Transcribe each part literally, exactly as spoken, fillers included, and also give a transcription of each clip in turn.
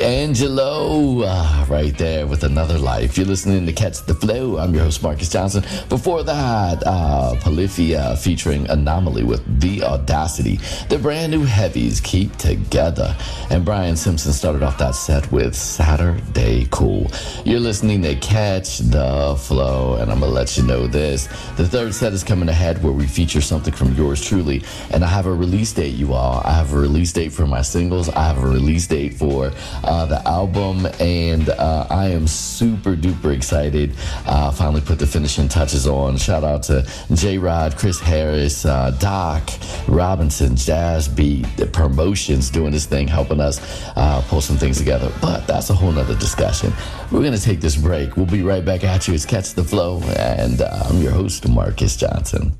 Angelo, uh, right there with Another Life. You're listening to Catch the Flow. I'm your host, Marcus Johnson. Before that, uh, Polyphia featuring Anomaly with The Audacity. The brand new heavies, Keep Together. And Brian Simpson started off that set with Saturday Cool. You're listening to Catch the Flow, and I'm going to let you know this. The third set is coming ahead where we feature something from yours truly, and I have a release date, you all. I have a release date for my singles. I have a release date for Uh, the album, and uh, I am super duper excited. Uh, finally put the finishing touches on. Shout out to J-Rod, Chris Harris, uh, Doc Robinson, Jazz Beat, the promotions doing this thing, helping us uh, pull some things together. But that's a whole nother discussion. We're going to take this break. We'll be right back at you. It's Catch the Flow, and uh, I'm your host, Marcus Johnson.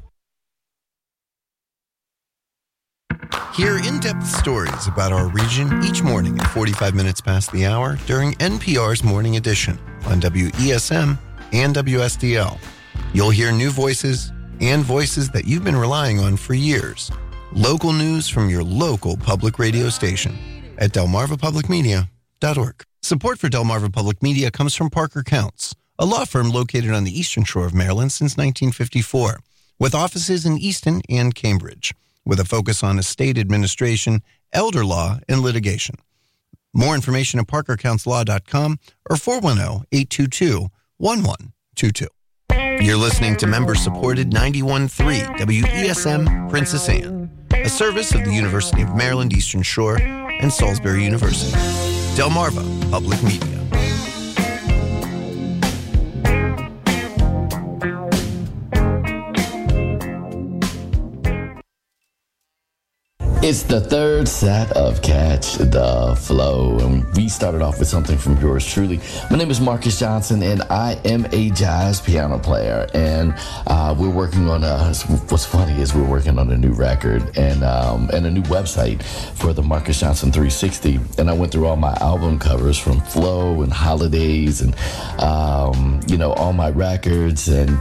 Hear in-depth stories about our region each morning at forty-five minutes past the hour during N P R's Morning Edition on W E S M and W S D L. You'll hear new voices and voices that you've been relying on for years. Local news from your local public radio station at delmarva public media dot org. Support for Delmarva Public Media comes from Parker Counts, a law firm located on the eastern shore of Maryland since nineteen fifty-four, with offices in Easton and Cambridge, with a focus on estate administration, elder law, and litigation. More information at parker counts law dot com or four one zero, eight two two, one one two two. You're listening to member-supported ninety-one point three W E S M Princess Anne, a service of the University of Maryland Eastern Shore and Salisbury University. Delmarva Public Media. It's the third set of Catch the Flow, and we started off with something from yours truly. My name is Marcus Johnson, and I am a jazz piano player, and uh, we're working on a, what's funny is we're working on a new record and um, and a new website for the Marcus Johnson three sixty, and I went through all my album covers from Flow and Holidays and, um, you know, all my records, and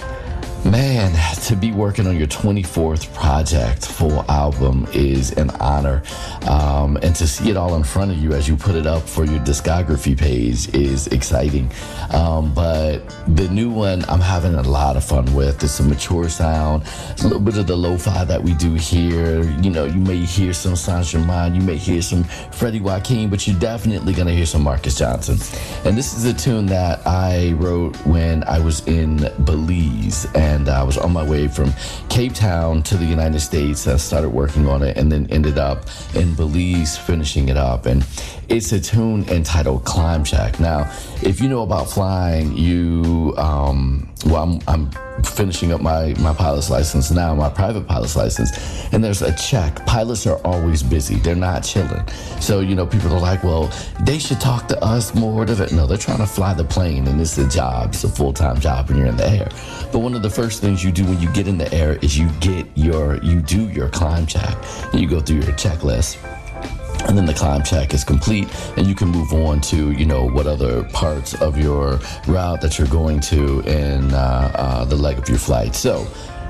man, to be working on your twenty-fourth project, full album, is an honor. Um, and to see it all in front of you as you put it up for your discography page is exciting. Um, but the new one, I'm having a lot of fun with. It's a mature sound. It's a little bit of the lo-fi that we do here. You know, you may hear some Saint Germain, you may hear some Freddie Joaquin, but you're definitely going to hear some Marcus Johnson. And this is a tune that I wrote when I was in Belize, and And I was on my way from Cape Town to the United States. I started working on it and then ended up in Belize finishing it up. And it's a tune entitled Climb Check. Now, if you know about flying, you, um, well, I'm, I'm finishing up my, my pilot's license now, my private pilot's license, and there's a check. Pilots are always busy. They're not chilling. So, you know, people are like, well, they should talk to us more. No, they're trying to fly the plane, and it's a job. It's a full-time job when you're in the air. But one of the first things you do when you get in the air is you get your, you do your climb check. And you go through your checklist. And then the climb check is complete, and you can move on to, you know, what other parts of your route that you're going to in uh, uh, the leg of your flight. So,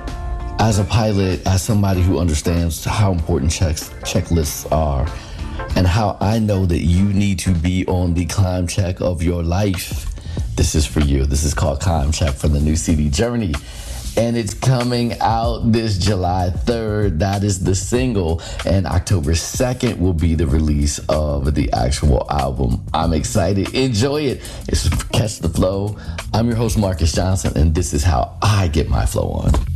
as a pilot, as somebody who understands how important checks, checklists are, and how I know that you need to be on the climb check of your life, this is for you. This is called Climb Check from the new C D Journey. And it's coming out this July third. That is the single. And October second will be the release of the actual album. I'm excited. Enjoy it. It's Catch the Flow. I'm your host, Marcus Johnson, and this is how I get my flow on.